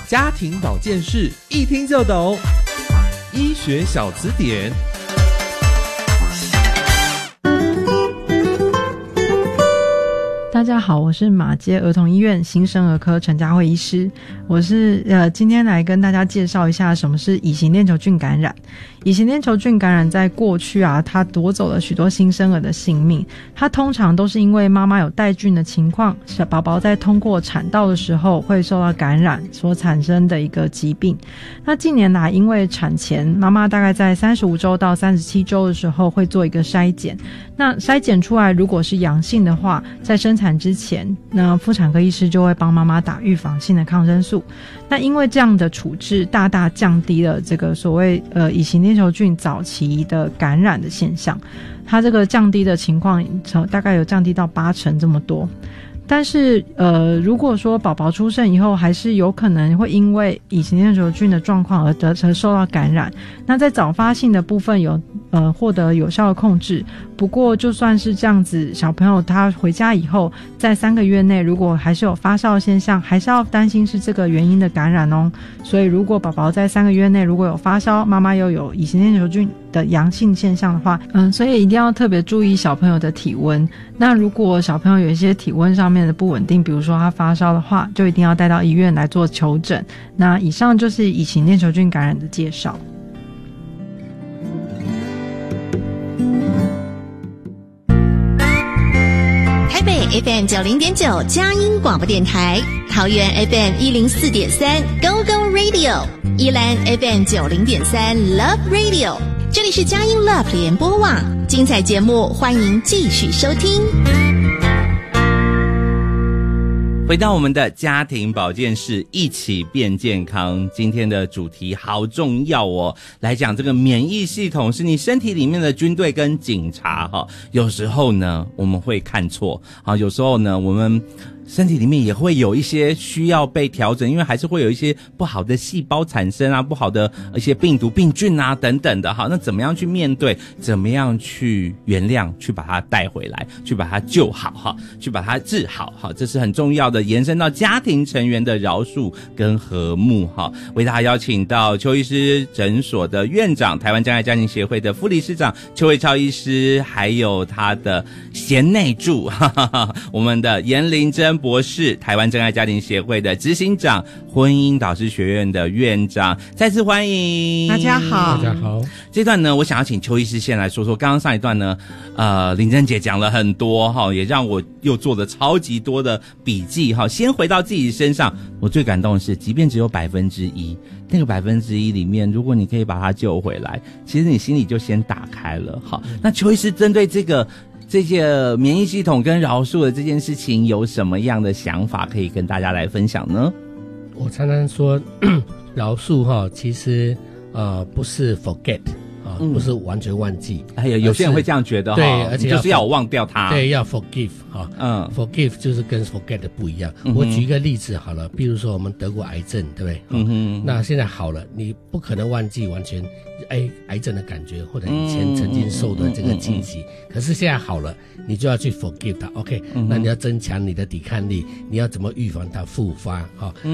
家庭保健室一听就懂，医学小词典。 大家好，我是马偕儿童医院新生儿科陈佳慧医师。我是今天来跟大家介绍一下什么是乙型链球菌感染。乙型链球菌感染在过去它夺走了许多新生儿的性命。它通常都是因为妈妈有带菌的情况，小宝宝在通过产道的时候会受到感染所产生的一个疾病。那近年来因为产前妈妈大概在35周到37周的时候会做一个筛检，那筛检出来如果是阳性的话，在生产之前，那妇产科医师就会帮妈妈打预防性的抗生素。那因为这样的处置大大降低了这个所谓乙型链球菌早期的感染的现象，它这个降低的情况大概有降低到80%这么多。但是如果说宝宝出生以后还是有可能会因为乙型链球菌的状况而受到感染，那在早发性的部分有获得有效的控制。不过就算是这样子，小朋友他回家以后在3个月内如果还是有发烧的现象，还是要担心是这个原因的感染哦。所以如果宝宝在3个月内如果有发烧，妈妈又有乙型链球菌的阳性现象的话，所以一定要特别注意小朋友的体温。那如果小朋友有一些体温上面的不稳定，比如说他发烧的话，就一定要带到医院来做求诊。那以上就是乙型链球菌感染的介绍。 台北 FM 90.9佳音广播电台，桃园 FM 104.3 Go Go Radio， 宜兰 FM 90.3 Love Radio。这里是佳音 Love 联播网，精彩节目欢迎继续收听。 回到我们的家庭保健室，一起变健康。今天的主题好重要哦，来讲这个免疫系统是你身体里面的军队跟警察有时候呢我们会看错，有时候呢我们身体里面也会有一些需要被调整，因为还是会有一些不好的细胞产生不好的一些病毒病菌等等的那怎么样去面对，怎么样去原谅，去把它带回来，去把它救好去把它治好这是很重要的，延伸到家庭成员的饶恕跟和睦为大家邀请到邱医师诊所的院长，台湾真爱家庭协会的副理事长邱卫超医师，还有他的贤内助我们的严玲珍博士，台湾真爱家庭协会的执行长，婚姻导师学院的院长，再次欢迎大家好。 大家好。 这段呢我想要请邱医师先来说说，刚刚上一段呢玲珍姐讲了很多也让我又做了超级多的笔记先回到自己身上，我最感动的是即便只有1%，那个1%里面如果你可以把它救回来，其实你心里就先打开了那邱医师针对这些免疫系统跟饶恕的这件事情有什么样的想法可以跟大家来分享呢？ 我常常说饶恕其实不是 forget不是完全忘记， 有些人会这样觉得对，而且就是要我忘掉它， 对，要 forgive forgive 就是跟 forget 的不一样。我举一个例子好了，比如说我们得过癌症，对不对那现在好了，你不可能忘记完全癌症的感觉，或者以前曾经受的这个侵袭可是现在好了，你就要去 forgive 它 OK那你要增强你的抵抗力，你要怎么预防它复发